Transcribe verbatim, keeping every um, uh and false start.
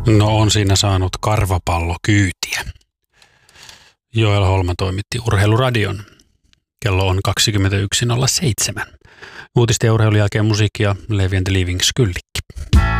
No on siinä saanut karvapallokyytiä. Joel Holma toimitti Urheiluradion. Kello on kaksikymmentäyksi nolla seitsemän. Uutisten ja urheilun jälkeen musiikkia Levi and the Leaving Skyllikki.